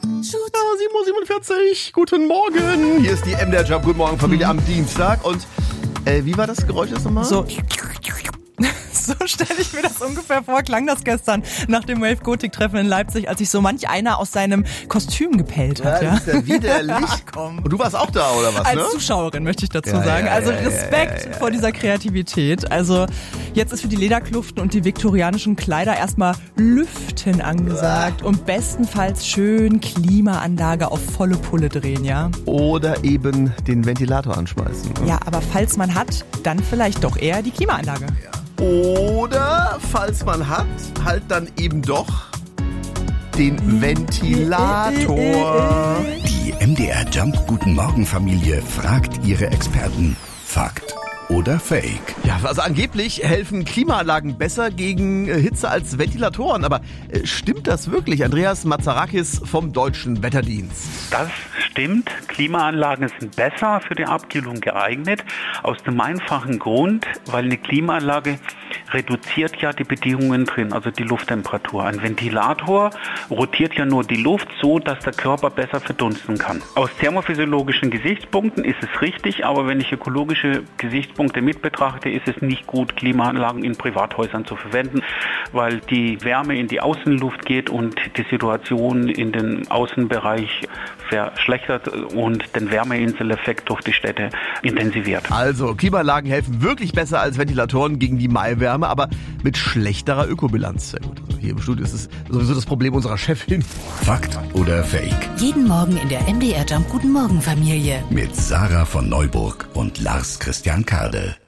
7:47 Uhr, guten Morgen. Hier ist die MDR Jump, guten Morgen Familie am Dienstag. Und wie war das Geräusch jetzt nochmal? So stelle ich mir das ungefähr vor, klang das gestern nach dem Wave Gothic-Treffen in Leipzig, als sich so manch einer aus seinem Kostüm gepellt hat. Ja, das ist ja widerlich. Ach, komm. Und du warst auch da, oder was? Als Zuschauerin möchte ich dazu sagen. Ja, Respekt vor dieser Kreativität. Also jetzt ist für die Lederkluften und die viktorianischen Kleider erstmal Lüften angesagt und bestenfalls schön Klimaanlage auf volle Pulle drehen, ja? Oder eben den Ventilator anschmeißen. Ne? Ja, aber falls man hat, dann vielleicht doch eher die Klimaanlage. Ja. Oder, falls man hat, halt dann eben doch den Ventilator. Die MDR Jump Guten Morgen Familie fragt ihre Experten. Fakt oder Fake? Ja, also angeblich helfen Klimaanlagen besser gegen Hitze als Ventilatoren. Aber stimmt das wirklich? Andreas Mazarakis vom Deutschen Wetterdienst. Das stimmt. Klimaanlagen sind besser für die Abkühlung geeignet. Aus dem einfachen Grund, weil eine Klimaanlage reduziert ja die Bedingungen drin, also die Lufttemperatur. Ein Ventilator rotiert ja nur die Luft so, dass der Körper besser verdunsten kann. Aus thermophysiologischen Gesichtspunkten ist es richtig, aber wenn ich ökologische Gesichtspunkte mit betrachte, ist es nicht gut, Klimaanlagen in Privathäusern zu verwenden, weil die Wärme in die Außenluft geht und die Situation in den Außenbereich verschlechtert und den Wärmeinseleffekt durch die Städte intensiviert. Also, Klimaanlagen helfen wirklich besser als Ventilatoren gegen die Maiwärme, aber mit schlechterer Ökobilanz. Sehr gut. Also hier im Studio ist es sowieso das Problem unserer Chefin. Fakt oder Fake? Jeden Morgen in der MDR Jump Guten Morgen Familie. Mit Sarah von Neuburg und Lars Christian Kade.